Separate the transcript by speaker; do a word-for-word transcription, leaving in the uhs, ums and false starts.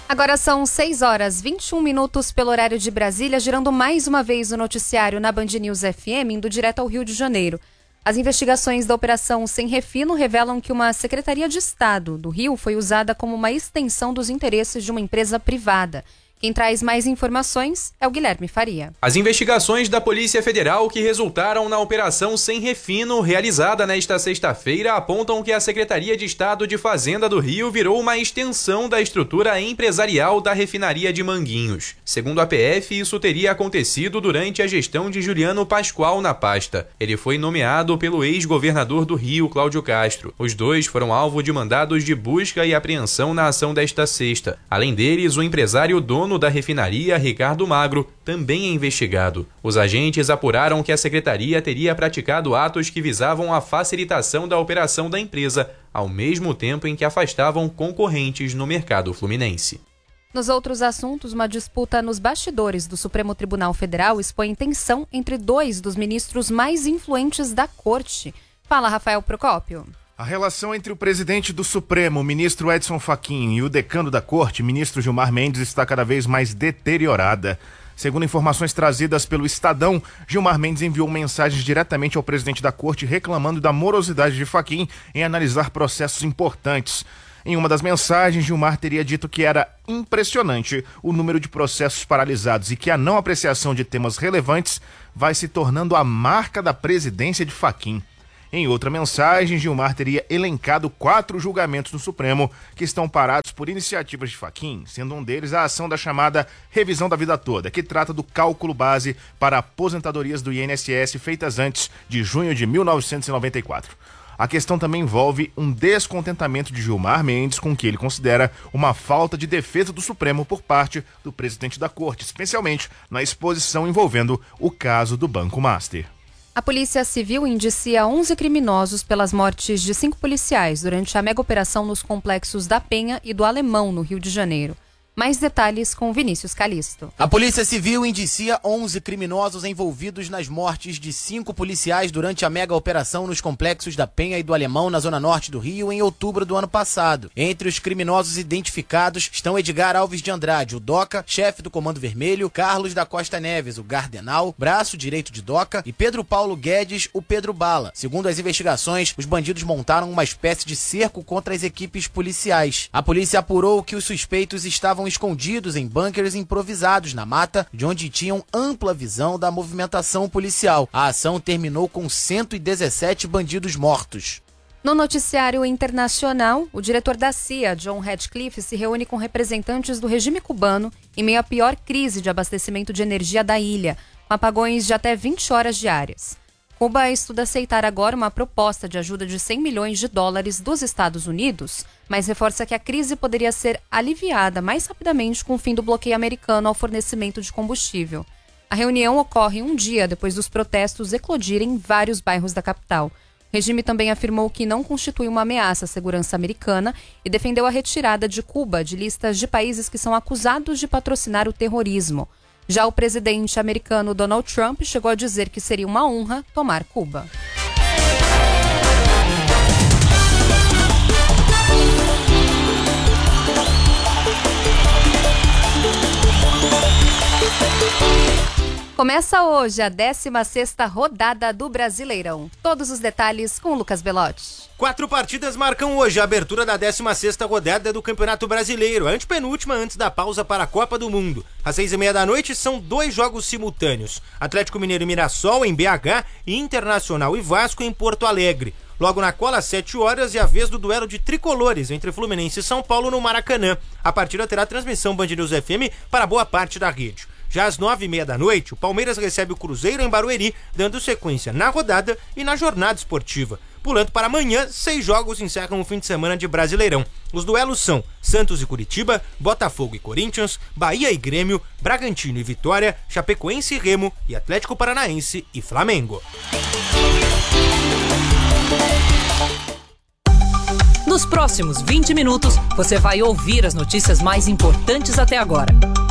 Speaker 1: Agora são seis horas e vinte e um minutos pelo horário de Brasília, girando mais uma vez o noticiário na Band News F M, indo direto ao Rio de Janeiro. As investigações da Operação Sem Refino revelam que uma Secretaria de Estado do Rio foi usada como uma extensão dos interesses de uma empresa privada. Quem traz mais informações é o Guilherme Faria.
Speaker 2: As investigações da Polícia Federal que resultaram na Operação Sem Refino, realizada nesta sexta-feira, apontam que a Secretaria de Estado de Fazenda do Rio virou uma extensão da estrutura empresarial da refinaria de Manguinhos. Segundo a P F, isso teria acontecido durante a gestão de Juliano Pascoal na pasta. Ele foi nomeado pelo ex-governador do Rio, Cláudio Castro. Os dois foram alvo de mandados de busca e apreensão na ação desta sexta. Além deles, o empresário dono da refinaria, Ricardo Magro, também é investigado. Os agentes apuraram que a secretaria teria praticado atos que visavam a facilitação da operação da empresa, ao mesmo tempo em que afastavam concorrentes no mercado fluminense.
Speaker 1: Nos outros assuntos, uma disputa nos bastidores do Supremo Tribunal Federal expõe tensão entre dois dos ministros mais influentes da corte. Fala, Rafael Procópio.
Speaker 3: A relação entre o presidente do Supremo, ministro Edson Fachin, e o decano da corte, ministro Gilmar Mendes, está cada vez mais deteriorada. Segundo informações trazidas pelo Estadão, Gilmar Mendes enviou mensagens diretamente ao presidente da corte reclamando da morosidade de Fachin em analisar processos importantes. Em uma das mensagens, Gilmar teria dito que era impressionante o número de processos paralisados e que a não apreciação de temas relevantes vai se tornando a marca da presidência de Fachin. Em outra mensagem, Gilmar teria elencado quatro julgamentos no Supremo que estão parados por iniciativas de Fachin, sendo um deles a ação da chamada revisão da vida toda, que trata do cálculo base para aposentadorias do I N S S feitas antes de junho de mil novecentos e noventa e quatro. A questão também envolve um descontentamento de Gilmar Mendes com o que ele considera uma falta de defesa do Supremo por parte do presidente da Corte, especialmente na exposição envolvendo o caso do Banco Master.
Speaker 1: A Polícia Civil indicia onze criminosos pelas mortes de cinco policiais durante a mega operação nos complexos da Penha e do Alemão, no Rio de Janeiro. Mais detalhes com Vinícius Calisto.
Speaker 4: A Polícia Civil indicia onze criminosos envolvidos nas mortes de cinco policiais durante a mega operação nos complexos da Penha e do Alemão, na zona norte do Rio, em outubro do ano passado. Entre os criminosos identificados estão Edgar Alves de Andrade, o Doca, chefe do Comando Vermelho, Carlos da Costa Neves, o Gardenal, braço direito de Doca, e Pedro Paulo Guedes, o Pedro Bala. Segundo as investigações, os bandidos montaram uma espécie de cerco contra as equipes policiais. A polícia apurou que os suspeitos estavam escondidos em bunkers improvisados na mata, de onde tinham ampla visão da movimentação policial. A ação terminou com cento e dezessete bandidos mortos.
Speaker 1: No noticiário internacional, o diretor da C I A, John Ratcliffe, se reúne com representantes do regime cubano em meio à pior crise de abastecimento de energia da ilha, com apagões de até vinte horas diárias. Cuba estuda aceitar agora uma proposta de ajuda de cem milhões de dólares dos Estados Unidos, mas reforça que a crise poderia ser aliviada mais rapidamente com o fim do bloqueio americano ao fornecimento de combustível. A reunião ocorre um dia depois dos protestos eclodirem em vários bairros da capital. O regime também afirmou que não constitui uma ameaça à segurança americana e defendeu a retirada de Cuba de listas de países que são acusados de patrocinar o terrorismo. Já o presidente americano Donald Trump chegou a dizer que seria uma honra tomar Cuba. Começa hoje a décima sexta rodada do Brasileirão. Todos os detalhes com o Lucas Belotti.
Speaker 5: Quatro partidas marcam hoje a abertura da décima sexta rodada do Campeonato Brasileiro, a antepenúltima antes da pausa para a Copa do Mundo. Às seis e meia da noite são dois jogos simultâneos: Atlético Mineiro e Mirassol em B H e Internacional e Vasco em Porto Alegre. Logo na cola, às sete horas, é a vez do duelo de tricolores entre Fluminense e São Paulo no Maracanã. A partida terá transmissão Band News F M para boa parte da rede. Já às nove e meia da noite, o Palmeiras recebe o Cruzeiro em Barueri, dando sequência na rodada e na jornada esportiva. Pulando para amanhã, seis jogos encerram o fim de semana de Brasileirão. Os duelos são Santos e Curitiba, Botafogo e Corinthians, Bahia e Grêmio, Bragantino e Vitória, Chapecoense e Remo e Atlético Paranaense e Flamengo.
Speaker 6: Nos próximos vinte minutos, você vai ouvir as notícias mais importantes até agora.